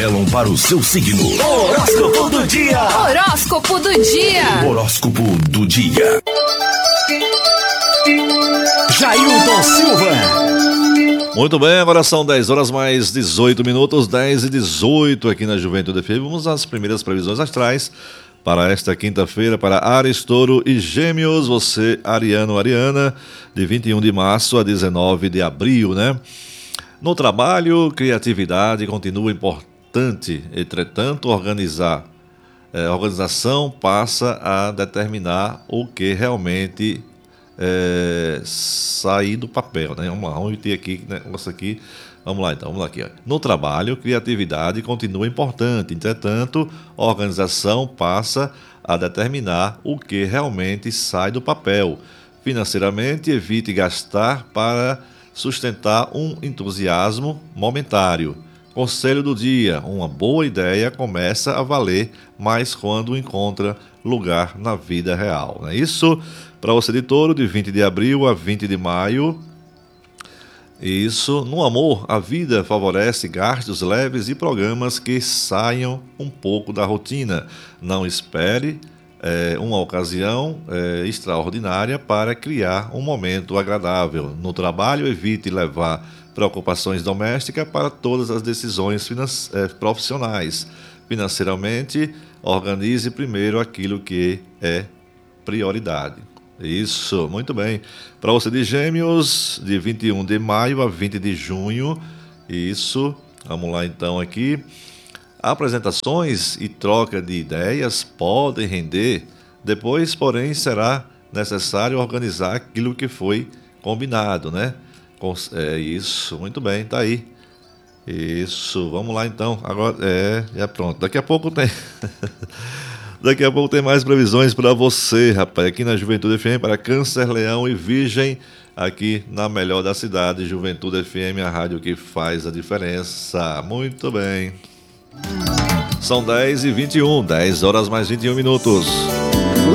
Elon para o seu signo. Horóscopo do dia. Horóscopo do dia. Horóscopo do dia. Jailton Silva. Muito bem, agora são 10 horas mais 18 minutos, 10 e 18 aqui na Juventude FM. Vamos às primeiras previsões astrais para esta quinta-feira para Áries, Touro e Gêmeos. Você, Ariano, Ariana, de 21 de março a 19 de abril, né? No trabalho, criatividade continua importante. Entretanto, organização passa a determinar o que realmente sair do papel, né? Vamos ter aqui, negócio aqui. Vamos lá, aqui. Ó. No trabalho, criatividade continua importante. Entretanto, organização passa a determinar o que realmente sai do papel. Financeiramente, evite gastar para sustentar um entusiasmo momentário. Conselho do dia: uma boa ideia começa a valer mais quando encontra lugar na vida real. Não é isso? Para você de Touro, de 20 de abril a 20 de maio. Isso, no amor, a vida favorece gastos leves e programas que saiam um pouco da rotina. Não espere uma ocasião extraordinária para criar um momento agradável. No trabalho, evite levar preocupações domésticas para todas as decisões profissionais. Financeiramente, organize primeiro aquilo que é prioridade. Isso, muito bem. Para você de Gêmeos, de 21 de maio a 20 de junho. Isso, vamos lá então aqui. Apresentações e troca de ideias podem render. Depois, porém, será necessário organizar aquilo que foi combinado, né? Isso, muito bem, tá aí. Isso, vamos lá então. Agora, já pronto. Daqui a pouco tem... Daqui a pouco tem mais previsões para você, rapaz, aqui na Juventude FM, para Câncer, Leão e Virgem, aqui na melhor da cidade, Juventude FM, a rádio que faz a diferença. Muito bem. São 10 e 21, 10 horas mais 21 minutos.